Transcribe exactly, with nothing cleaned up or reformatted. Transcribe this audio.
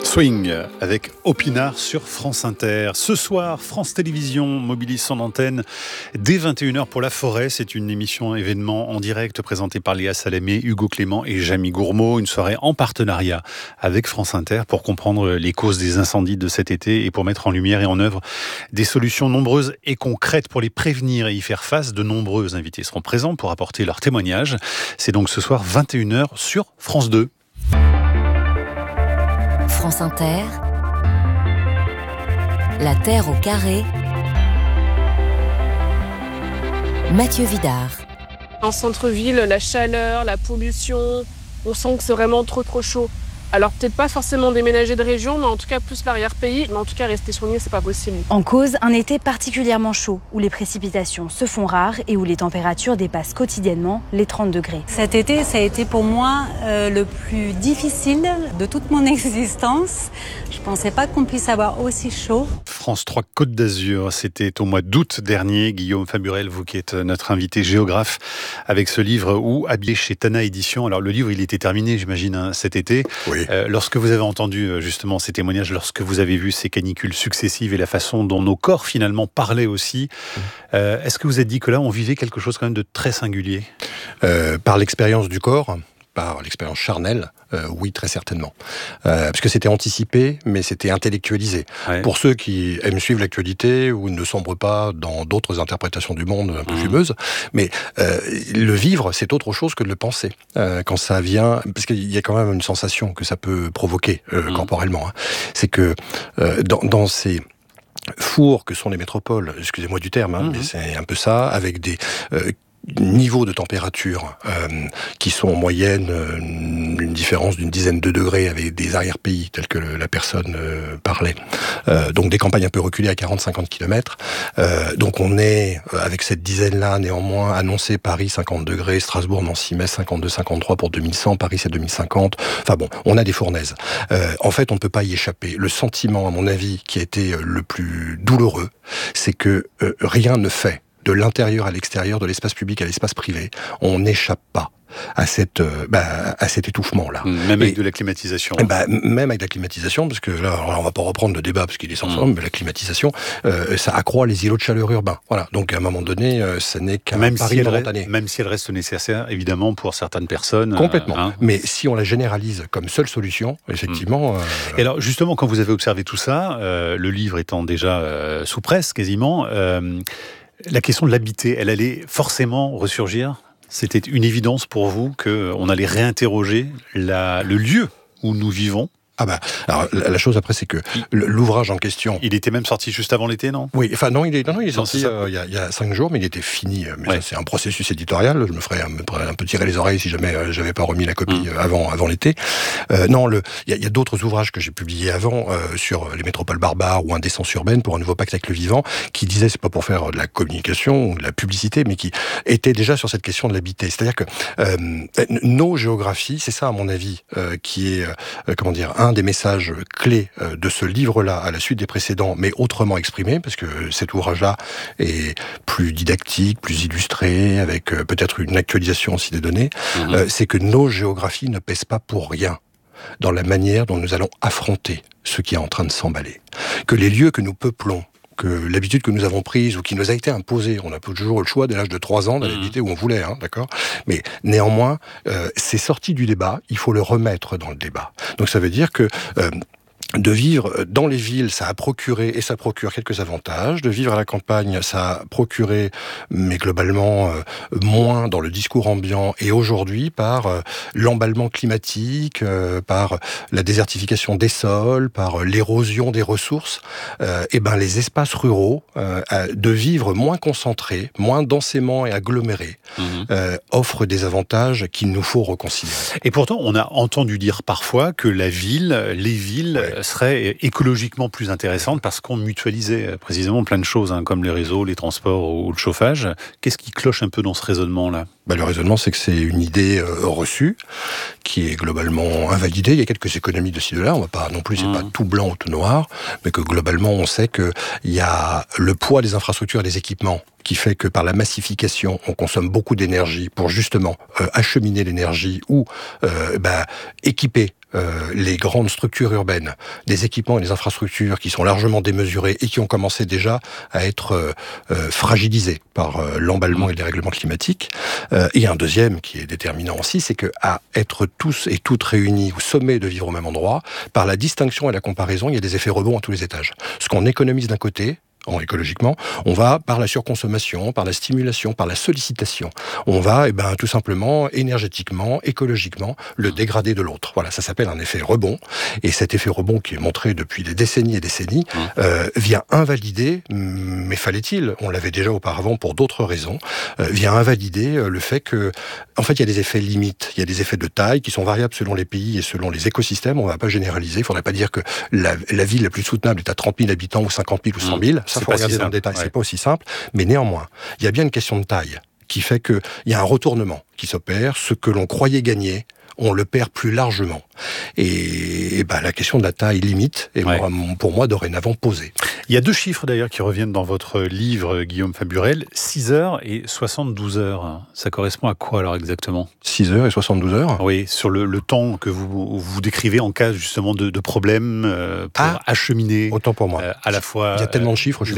Swing avec Opinard sur France Inter. Ce soir, France Télévisions mobilise son antenne dès vingt et une heures pour La Forêt. C'est une émission événement en direct présentée par Léa Salamé, Hugo Clément et Jamie Gourmaud. Une soirée en partenariat avec France Inter pour comprendre les causes des incendies de cet été et pour mettre en lumière et en œuvre des solutions nombreuses et concrètes pour les prévenir et y faire face. De nombreux invités seront présents pour apporter leur témoignage. C'est donc ce soir vingt et une heures sur France deux. France Inter, La Terre au carré, Mathieu Vidard. En centre-ville, la chaleur, la pollution, on sent que c'est vraiment trop trop chaud. Alors peut-être pas forcément déménager de région, mais en tout cas plus l'arrière-pays. Mais en tout cas rester sur l'île, c'est pas possible. En cause, un été particulièrement chaud, où les précipitations se font rares et où les températures dépassent quotidiennement les trente degrés. Cet été, ça a été pour moi euh, le plus difficile de toute mon existence. Je pensais pas qu'on puisse avoir aussi chaud. France trois Côte d'Azur, c'était au mois d'août dernier. Guillaume Faburel, vous qui êtes notre invité géographe, avec ce livre ou habillé chez Tana Édition. Alors le livre, il était terminé, j'imagine, hein, cet été. Oui. Euh, lorsque vous avez entendu justement ces témoignages, lorsque vous avez vu ces canicules successives et la façon dont nos corps finalement parlaient aussi, euh, est-ce que vous êtes dit que là, on vivait quelque chose quand même de très singulier ? euh, Par l'expérience du corps, par l'expérience charnelle, euh, oui, très certainement. Euh, parce que c'était anticipé, mais c'était intellectualisé. Ouais. Pour ceux qui aiment suivre l'actualité ou ne sombrent pas dans d'autres interprétations du monde un peu mmh. fumeuses, mais euh, le vivre, c'est autre chose que de le penser. Euh, quand ça vient, parce qu'il y a quand même une sensation que ça peut provoquer euh, mmh. corporellement. Hein. C'est que euh, dans, dans ces fours que sont les métropoles, excusez-moi du terme, hein, mmh. mais c'est un peu ça, avec des... Euh, niveaux de température euh, qui sont en moyenne euh, une différence d'une dizaine de degrés avec des arrière-pays tels que le, la personne euh, parlait. Euh, donc des campagnes un peu reculées à quarante à cinquante kilomètres. Euh, donc on est euh, avec cette dizaine-là néanmoins annoncé Paris cinquante degrés, Strasbourg, Nancy, Metz cinquante-deux cinquante-trois pour deux mille cent, Paris c'est deux mille cinquante. Enfin bon, on a des fournaises. Euh, en fait, on ne peut pas y échapper. Le sentiment, à mon avis, qui a été le plus douloureux, c'est que euh, rien ne fait. De l'intérieur à l'extérieur, de l'espace public à l'espace privé, on n'échappe pas à cette euh, bah, à cet étouffement là. Même avec et, de la climatisation. Bah, même avec la climatisation, parce que là, alors, on va pas reprendre le débat parce qu'il est sans forme, mmh. mais la climatisation, euh, ça accroît les îlots de chaleur urbains. Voilà. Donc à un moment donné, euh, ça n'est qu'un même pari si momentané. Même si elle reste nécessaire, évidemment, pour certaines personnes. Complètement. Euh, hein. Mais si on la généralise comme seule solution, effectivement. Mmh. Euh, et alors justement, quand vous avez observé tout ça, euh, le livre étant déjà euh, sous presse quasiment. Euh, La question de l'habiter, elle allait forcément ressurgir ? C'était une évidence pour vous qu'on allait réinterroger la, le lieu où nous vivons ? Ah bah, alors la chose après c'est que l'ouvrage en question... Il était même sorti juste avant l'été, non ? Oui, enfin non, il est, non, non, il est non, sorti euh, il, y a, il y a cinq jours, mais il était fini. Mais ouais. ça, c'est un processus éditorial, je me ferais un, un peu tirer les oreilles si jamais euh, j'avais pas remis la copie mmh. avant, avant l'été. Euh, non, le, il y a, il y a d'autres ouvrages que j'ai publiés avant euh, sur les métropoles barbares ou Indécence urbaine pour un nouveau pacte avec le vivant, qui disaient, c'est pas pour faire de la communication ou de la publicité, mais qui étaient déjà sur cette question de l'habiter. C'est-à-dire que euh, nos géographies, c'est ça à mon avis, euh, qui est, euh, comment dire, un des messages clés de ce livre-là, à la suite des précédents, mais autrement exprimé, parce que cet ouvrage-là est plus didactique, plus illustré, avec peut-être une actualisation aussi des données, mmh. euh, c'est que nos géographies ne pèsent pas pour rien dans la manière dont nous allons affronter ce qui est en train de s'emballer. Que les lieux que nous peuplons, que l'habitude que nous avons prise ou qui nous a été imposée, on a toujours le choix dès l'âge de trois ans d'aller habiter où on voulait, hein, d'accord ? Mais néanmoins, euh, c'est sorti du débat, il faut le remettre dans le débat. Donc ça veut dire que... Euh, de vivre dans les villes, ça a procuré, et ça procure quelques avantages. De vivre à la campagne, ça a procuré, mais globalement, euh, moins dans le discours ambiant. Et aujourd'hui, par euh, l'emballement climatique, euh, par la désertification des sols, par euh, l'érosion des ressources, euh, et ben les espaces ruraux, euh, de vivre moins concentrés, moins densément et agglomérés, mmh. euh, offrent des avantages qu'il nous faut reconsidérer. Et pourtant, on a entendu dire parfois que la ville, les villes... Ouais. serait écologiquement plus intéressante parce qu'on mutualisait précisément plein de choses, hein, comme les réseaux, les transports ou le chauffage. Qu'est-ce qui cloche un peu dans ce raisonnement-là ? Bah, le raisonnement, c'est que c'est une idée euh, reçue, qui est globalement invalidée. Il y a quelques économies de ci, de là. On va pas non plus, c'est mmh. pas tout blanc ou tout noir, mais que globalement, on sait qu'il y a le poids des infrastructures et des équipements qui fait que par la massification, on consomme beaucoup d'énergie pour justement euh, acheminer l'énergie ou euh, bah, équiper euh, les grandes structures urbaines, des équipements et des infrastructures qui sont largement démesurés et qui ont commencé déjà à être euh, euh, fragilisés par euh, l'emballement et le dérèglement climatique. Euh, et un deuxième qui est déterminant aussi, c'est que à être tous et toutes réunis au sommet de vivre au même endroit, par la distinction et la comparaison, il y a des effets rebonds à tous les étages. Ce qu'on économise d'un côté, en écologiquement, on va par la surconsommation, par la stimulation, par la sollicitation. On va, eh ben, tout simplement, énergétiquement, écologiquement, le dégrader de l'autre. Voilà, ça s'appelle un effet rebond. Et cet effet rebond qui est montré depuis des décennies et décennies, euh, vient invalider, mais fallait-il, on l'avait déjà auparavant pour d'autres raisons, euh, vient invalider euh, le fait que, en fait, il y a des effets limites, il y a des effets de taille qui sont variables selon les pays et selon les écosystèmes. On ne va pas généraliser. Il ne faudrait pas dire que la, la ville la plus soutenable est à trente mille habitants ou cinquante mille ou cent mille. Ça, il faut regarder si dans le détail, ouais. C'est pas aussi simple, mais néanmoins, il y a bien une question de taille qui fait qu'il y a un retournement qui s'opère. Ce que l'on croyait gagner, on le perd plus largement. Et, et ben, la question de la taille limite est ouais. moi, pour moi dorénavant posée. Il y a deux chiffres d'ailleurs qui reviennent dans votre livre, Guillaume Faburel, six heures et soixante-douze heures. Ça correspond à quoi alors exactement ? six heures et soixante-douze heures ? Oui, sur le, le temps que vous, vous décrivez en cas justement de, de problème euh, pour ah, acheminer. Autant pour moi. Euh, à la fois il y a tellement de chiffres, je